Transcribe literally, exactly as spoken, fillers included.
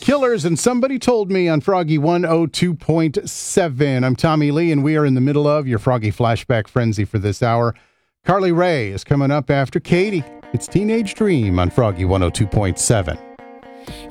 Killers and Somebody Told Me on Froggy one oh two point seven. I'm Tommy Lee, and we are in the middle of your Froggy Flashback Frenzy for this hour. Carly Rae is coming up after Katie. It's Teenage Dream on Froggy one oh two point seven.